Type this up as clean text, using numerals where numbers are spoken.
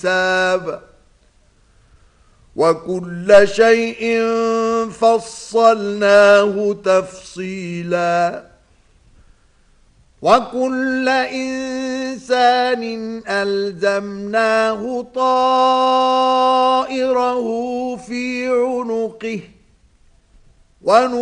حساب وكل شيء فصلناه تفصيلا وكل إنسان ألزمناه طائره في عنقه